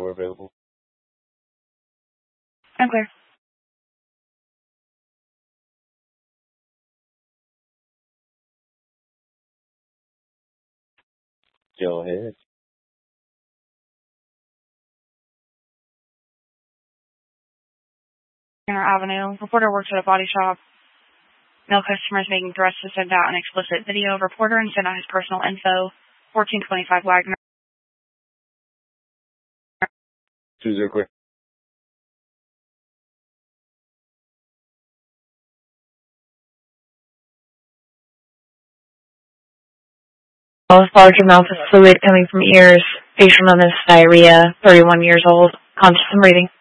are available. I'm clear. Go ahead. Center Avenue. Reporter works at a body shop. Male customer is making threats to send out an explicit video of reporter and send out his personal info. 1425 Wagner. 20 clear. Large amount of fluid coming from ears. Facial numbness, diarrhea. 31 years old. Conscious and breathing.